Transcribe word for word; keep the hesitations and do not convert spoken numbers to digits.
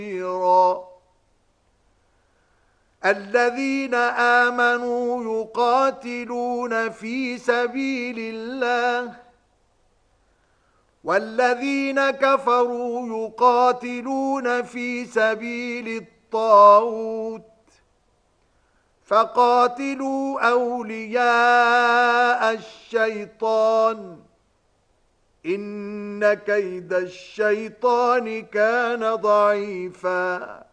الذين آمنوا يقاتلون في سبيل الله والذين كفروا يقاتلون في سبيل الطاغوت فقاتلوا أولياء الشيطان إن كيد الشيطان كان ضعيفاً